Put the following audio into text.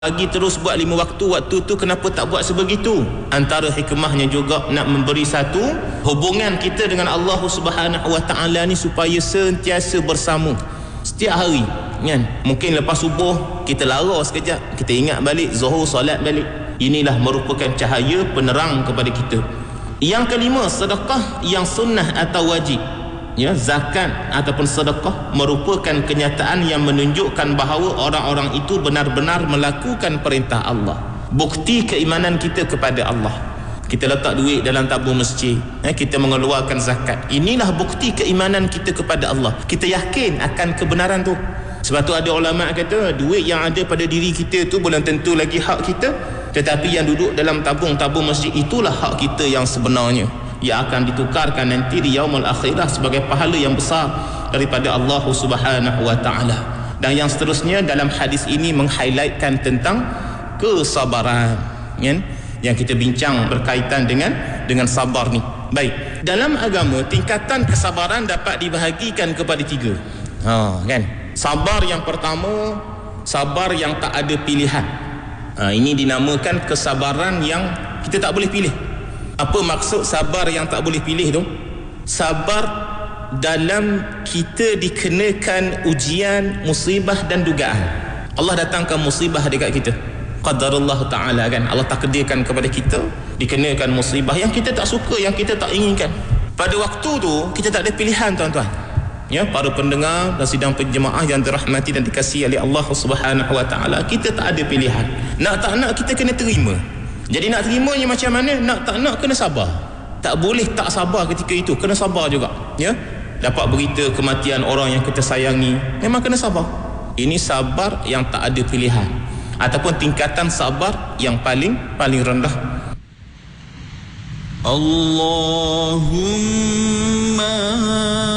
Bagi terus buat 5 waktu tu kenapa tak buat sebegitu? Antara hikmahnya juga nak memberi satu hubungan kita dengan Allah Subhanahu Wa Taala ni supaya sentiasa bersama setiap hari, kan? Mungkin lepas subuh kita lara sekejap, kita ingat balik, zuhur solat balik. Inilah merupakan cahaya penerang kepada kita. Yang kelima, sedekah yang sunnah atau wajib. Ya, zakat ataupun sedekah merupakan kenyataan yang menunjukkan bahawa orang-orang itu benar-benar melakukan perintah Allah. Bukti keimanan kita kepada Allah. Kita letak duit dalam tabung masjid, kita mengeluarkan zakat. Inilah bukti keimanan kita kepada Allah. Kita yakin akan kebenaran tu. Sebab tu ada ulama kata duit yang ada pada diri kita tu belum tentu lagi hak kita, tetapi yang duduk dalam tabung-tabung masjid itulah hak kita yang sebenarnya, yang akan ditukarkan nanti di yaumul akhirah sebagai pahala yang besar daripada Allah Subhanahu Wa Taala. Dan yang seterusnya dalam hadis ini meng-highlightkan tentang kesabaran, kan? Yang kita bincang berkaitan dengan sabar ni. Baik, dalam agama tingkatan kesabaran dapat dibahagikan kepada 3. Kan? Sabar yang pertama, sabar yang tak ada pilihan. Ini dinamakan kesabaran yang kita tak boleh pilih. Apa maksud sabar yang tak boleh pilih tu? Sabar dalam kita dikenakan ujian, musibah dan dugaan. Allah datangkan musibah dekat kita, qadarullah ta'ala, kan? Allah takdirkan kepada kita dikenakan musibah yang kita tak suka, yang kita tak inginkan. Pada waktu tu kita tak ada pilihan, tuan-tuan. Ya, para pendengar dan sidang penjemaah yang dirahmati dan dikasihi oleh Allah Subhanahu Wa Taala, kita tak ada pilihan. Nak tak nak kita kena terima. Jadi nak terimanya macam mana? Nak tak nak kena sabar. Tak boleh tak sabar ketika itu, kena sabar juga. Ya, dapat berita kematian orang yang kita sayangi, memang kena sabar. Ini sabar yang tak ada pilihan, ataupun tingkatan sabar yang paling rendah. Allahumma